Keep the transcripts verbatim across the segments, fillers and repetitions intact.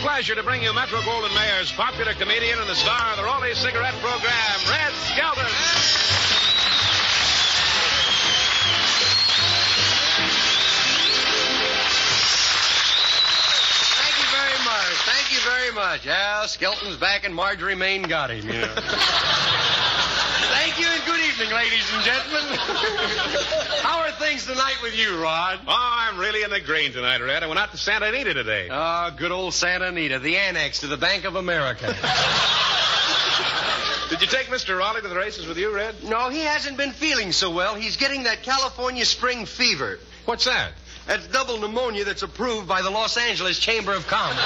pleasure to bring you Metro-Goldwyn-Mayer's popular comedian and the star of the Raleigh Cigarette Program, Red Skelton. Thank you very much. Thank you very much. Yeah, Skelton's back and Marjorie Main got him. You know. Thank you and good evening, ladies and gentlemen. How are things tonight with you, Rod? Oh, I'm really in the green tonight, Red. I went out to Santa Anita today. Oh, good old Santa Anita, the annex to the Bank of America. Did you take Mister Raleigh to the races with you, Red? No, he hasn't been feeling so well. He's getting that California spring fever. What's that? That's double pneumonia that's approved by the Los Angeles Chamber of Commerce.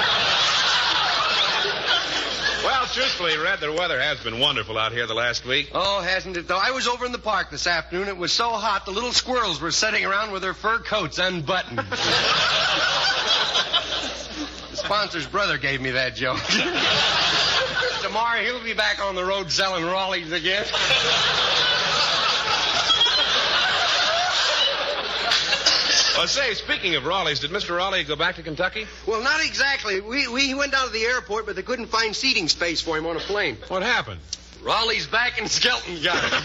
Well, truthfully, Red, the weather has been wonderful out here the last week. Oh, hasn't it, though? I was over in the park this afternoon. It was so hot, the little squirrels were sitting around with their fur coats unbuttoned. The sponsor's brother gave me that joke. Tomorrow he'll be back on the road selling Raleighs again. Well, say, speaking of Raleighs, did Mister Raleigh go back to Kentucky? Well, not exactly. We, we went down to the airport, but they couldn't find seating space for him on a plane. What happened? Raleigh's back and Skelton got him.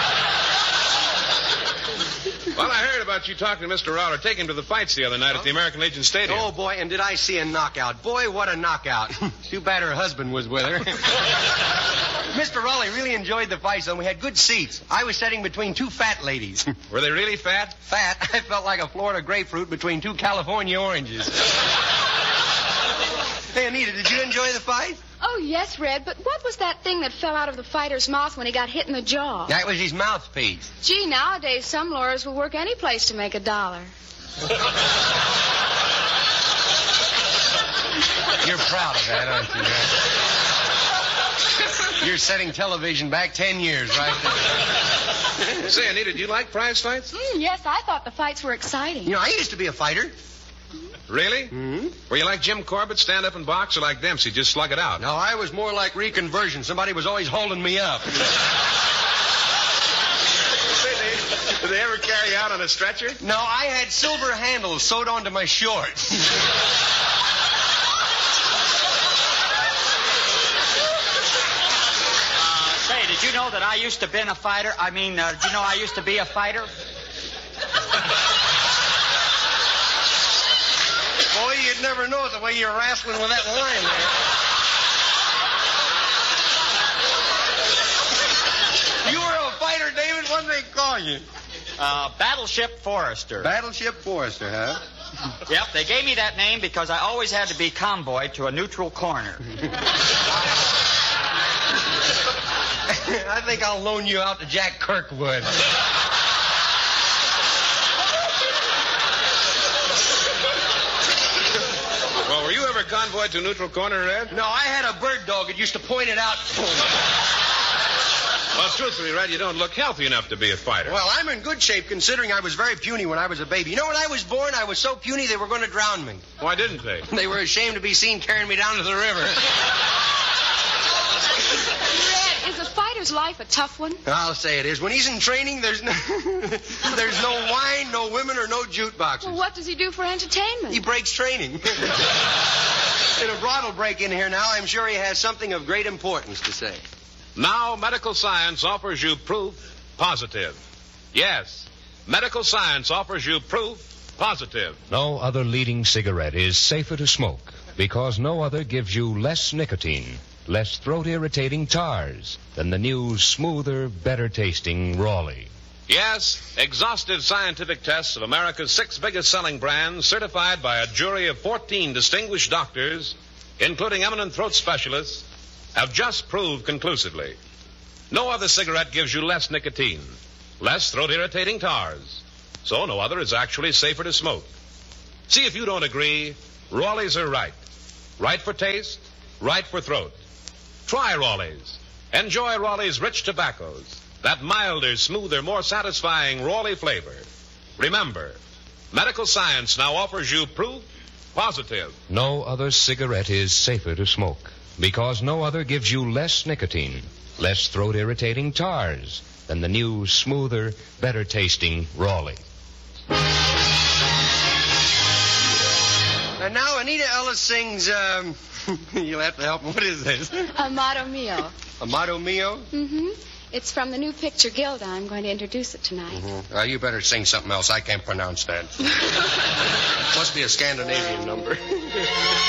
Well, I heard about you talking to Mister Raleigh, taking him to the fights the other night at the American Legion Stadium. Oh, boy, and did I see a knockout. Boy, what a knockout. Too bad her husband was with her. Mister Raleigh really enjoyed the fights, though. We had good seats. I was sitting between two fat ladies. Were they really fat? Fat? I felt like a Florida grapefruit between two California oranges. Hey, Anita, did you enjoy the fight? Oh, yes, Red, but what was that thing that fell out of the fighter's mouth when he got hit in the jaw? That was his mouthpiece. Gee, nowadays some lawyers will work any place to make a dollar. You're proud of that, aren't you, man? You're setting television back ten years, right? Say, Anita, do you like prize fights? Mm, yes, I thought the fights were exciting. You know, I used to be a fighter. Really? Mm-hmm. Were you like Jim Corbett, stand up and box, or like Dempsey, just slug it out? No, I was more like reconversion. Somebody was always holding me up. Say, Dave, did they ever carry you out on a stretcher? No, I had silver handles sewed onto my shorts. Say, did you know that I used to be a fighter? I mean, uh, did you know I used to be a fighter? Boy, you'd never know it the way you're wrestling with that line there. You were a fighter, David? What did they call you? Uh, Battleship Forrester. Battleship Forrester, huh? Yep, they gave me that name because I always had to be convoyed to a neutral corner. I think I'll loan you out to Jack Kirkwood. Well, were you ever convoyed to neutral corner, Red? No, I had a bird dog that used to point it out for me. Well, truthfully, Red, you don't look healthy enough to be a fighter. Well, I'm in good shape considering I was very puny when I was a baby. You know, when I was born, I was so puny they were going to drown me. Why didn't they? They were ashamed to be seen carrying me down to the river. Red, is a fighter's life a tough one? I'll say it is. When he's in training, there's no, there's no wine, no women, or no jute boxes. Well, what does he do for entertainment? He breaks training. In a brothel break in here now, I'm sure he has something of great importance to say. Now, medical science offers you proof positive. Yes, medical science offers you proof positive. No other leading cigarette is safer to smoke because no other gives you less nicotine, less throat-irritating tars than the new, smoother, better-tasting Raleigh. Yes, exhaustive scientific tests of America's six biggest selling brands, certified by a jury of fourteen distinguished doctors, including eminent throat specialists, have just proved conclusively. No other cigarette gives you less nicotine, less throat-irritating tars. So no other is actually safer to smoke. See if you don't agree, Raleighs are right. Right for taste, right for throat. Try Raleighs. Enjoy Raleigh's rich tobaccos, that milder, smoother, more satisfying Raleigh flavor. Remember, medical science now offers you proof positive. No other cigarette is safer to smoke because no other gives you less nicotine, less throat-irritating tars than the new, smoother, better-tasting Raleigh. And now Anita Ellis sings, um, you'll have to help me. What is this? Amato Mio. Amato Mio? Mm-hmm. It's from the new picture Gilda. I'm going to introduce it tonight. Mm-hmm. Well, you better sing something else. I can't pronounce that. Must be a Scandinavian number.